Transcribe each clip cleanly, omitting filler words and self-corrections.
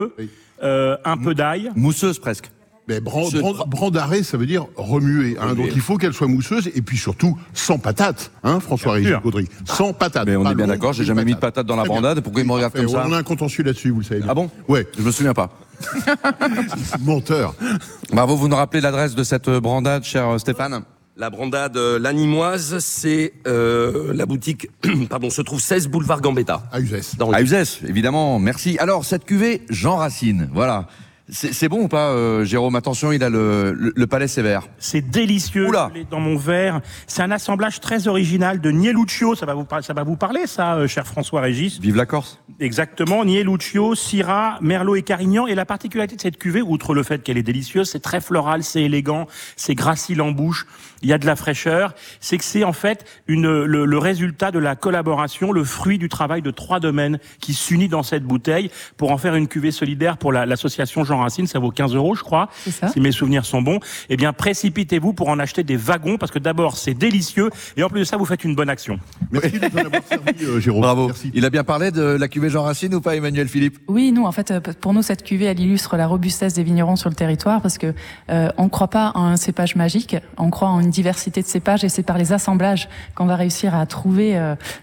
un peu d'ail. Mousseuse presque. Mais brandarée, ça veut dire remuer. Donc il faut qu'elle soit mousseuse et puis surtout sans patates, François-Régis Gaudry. Sans patates. Mais on est bien d'accord, j'ai jamais mis de patates dans la brandade. Pourquoi il me regarde comme ça? On a un contentieux là-dessus, vous le savez bien. Ah bon? Ouais. Je me souviens pas. Menteur. Bravo, vous nous rappelez l'adresse de cette brandade, cher Stéphane? La brandade Lanimoise, c'est la boutique, se trouve 16 boulevard Gambetta. À Uzès. À Uzès, évidemment, merci. Alors, cette cuvée, Jean Racine, voilà. C'est bon ou pas, Jérôme? Attention, il a le palais sévère. C'est délicieux. Oula. Je l'ai dans mon verre. C'est un assemblage très original de Nieluccio. Ça va vous parler, ça, cher François-Régis. Vive la Corse. Exactement. Nieluccio, Syrah, Merlot et Carignan. Et la particularité de cette cuvée, outre le fait qu'elle est délicieuse, c'est très floral, c'est élégant, c'est gracile en bouche. Il y a de la fraîcheur. C'est que c'est en fait le résultat de la collaboration, le fruit du travail de 3 domaines qui s'unissent dans cette bouteille pour en faire une cuvée solidaire pour l'association Jean Racine. Ça vaut 15 €, je crois. C'est ça. Si mes souvenirs sont bons. Eh bien, précipitez-vous pour en acheter des wagons parce que d'abord, c'est délicieux et en plus de ça, vous faites une bonne action. Merci de nous en avoir servi, Jérôme. Bravo. Merci. Il a bien parlé de la cuvée Jean Racine ou pas, Emmanuel Philippe? Oui, nous, en fait, pour nous, cette cuvée, elle illustre la robustesse des vignerons sur le territoire parce que on ne croit pas en un cépage magique, on croit en une diversité de cépages et c'est par les assemblages qu'on va réussir à trouver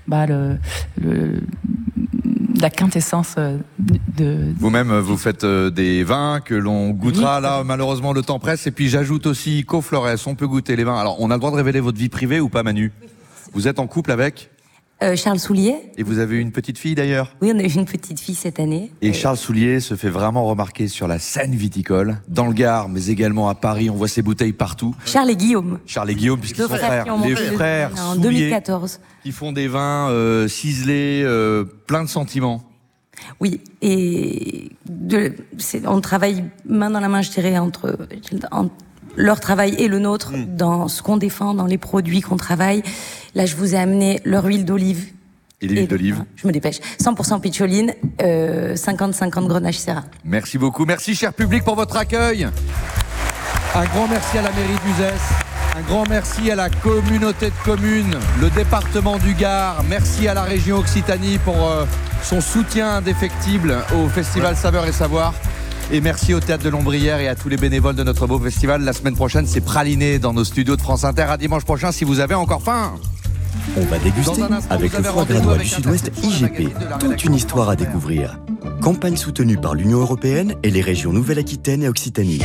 la quintessence de... Vous-même, vous faites des vins que l'on goûtera. Oui. Là, malheureusement, le temps presse. Et puis, j'ajoute aussi Coflores. On peut goûter les vins. Alors, on a le droit de révéler votre vie privée ou pas, Manu? Vous êtes en couple avec Charles Soulier. Et vous avez une petite fille, d'ailleurs? Oui, on a eu une petite fille cette année. Et Charles Soulier se fait vraiment remarquer sur la scène viticole, dans le Gard, mais également à Paris. On voit ses bouteilles partout. Charles et Guillaume. Charles et Guillaume, puisqu'ils sont frères. Les frères en Soulier, 2014. qui font des vins ciselés, plein de sentiments. Oui, et on travaille main dans la main, je dirais, entre leur travail et le nôtre, dans ce qu'on défend, dans les produits qu'on travaille. Là, je vous ai amené leur huile d'olive. Et l'huile d'olive. Je me dépêche. 100% pitcholine, 50-50 Grenache Syrah. Merci beaucoup. Merci, cher public, pour votre accueil. Un grand merci à la mairie d'Uzès. Un grand merci à la communauté de communes, le département du Gard. Merci à la région Occitanie pour son soutien indéfectible au festival Saveurs et Savoir. Et merci au Théâtre de Lombrière et à tous les bénévoles de notre beau festival. La semaine prochaine, c'est praliné dans nos studios de France Inter. À dimanche prochain, si vous avez encore faim. On va déguster avec le foie gras du Sud-Ouest IGP. Toute une histoire à découvrir. Campagne soutenue par l'Union européenne et les régions Nouvelle-Aquitaine et Occitanie.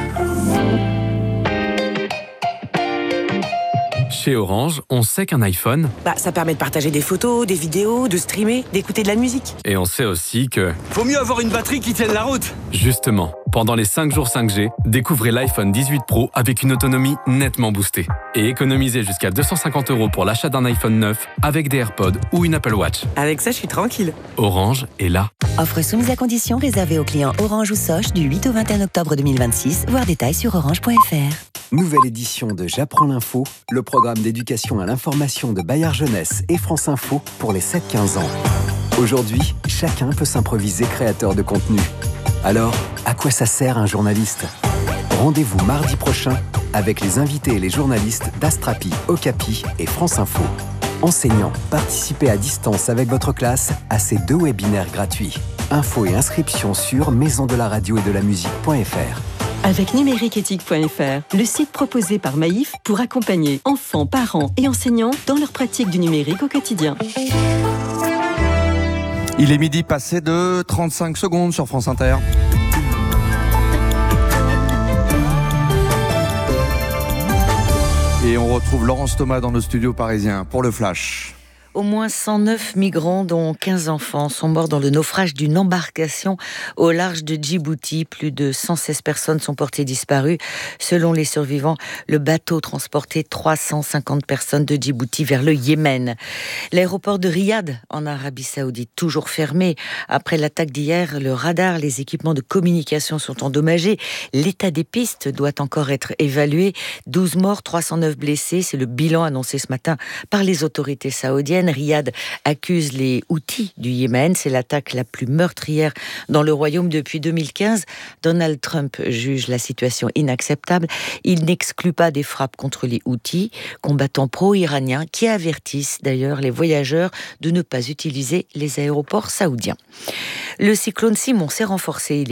Chez Orange, on sait qu'un iPhone... ça permet de partager des photos, des vidéos, de streamer, d'écouter de la musique. Et on sait aussi que... Faut mieux avoir une batterie qui tienne la route. Justement, pendant les 5 jours 5G, découvrez l'iPhone 18 Pro avec une autonomie nettement boostée. Et économisez jusqu'à 250 € pour l'achat d'un iPhone 9 avec des AirPods ou une Apple Watch. Avec ça, je suis tranquille. Orange est là. Offre soumise à condition réservée aux clients Orange ou Soch du 8 au 21 octobre 2026. Voir détails sur orange.fr. Nouvelle édition de J'apprends l'info, le programme d'éducation à l'information de Bayard Jeunesse et France Info pour les 7-15 ans. Aujourd'hui, chacun peut s'improviser créateur de contenu. Alors, à quoi ça sert un journaliste? Rendez-vous mardi prochain avec les invités et les journalistes d'Astrapi, Okapi et France Info. Enseignants, participez à distance avec votre classe à ces 2 webinaires gratuits. Infos et inscriptions sur maisondelaradio-et-de-la-musique.fr. Avec numériqueéthique.fr, le site proposé par Maïf pour accompagner enfants, parents et enseignants dans leur pratique du numérique au quotidien. Il est midi passé de 35 secondes sur France Inter. Et on retrouve Laurence Thomas dans nos studios parisiens pour le Flash. Au moins 109 migrants, dont 15 enfants, sont morts dans le naufrage d'une embarcation au large de Djibouti. Plus de 116 personnes sont portées disparues. Selon les survivants, le bateau transportait 350 personnes de Djibouti vers le Yémen. L'aéroport de Riyad, en Arabie Saoudite, toujours fermé. Après l'attaque d'hier, le radar, les équipements de communication sont endommagés. L'état des pistes doit encore être évalué. 12 morts, 309 blessés. C'est le bilan annoncé ce matin par les autorités saoudiennes. saoudienne. Riyad accuse les Houthis du Yémen. C'est l'attaque la plus meurtrière dans le royaume depuis 2015. Donald Trump juge la situation inacceptable. Il n'exclut pas des frappes contre les Houthis, combattants pro-iraniens qui avertissent d'ailleurs les voyageurs de ne pas utiliser les aéroports saoudiens. Le cyclone Simon s'est renforcé.